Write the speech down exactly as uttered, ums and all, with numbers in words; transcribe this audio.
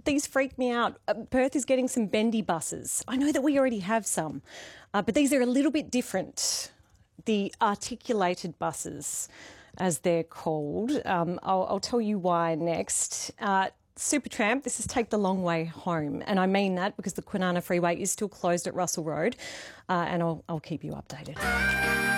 these freak me out. Uh, Perth is getting some bendy buses. I know that we already have some, uh, but these are a little bit different. The articulated buses, as they're called. Um, I'll, I'll tell you why next. Uh, Supertramp, this is Take the Long Way Home. And I mean that because the Kwinana Freeway is still closed at Russell Road. Uh, and I'll, I'll keep you updated.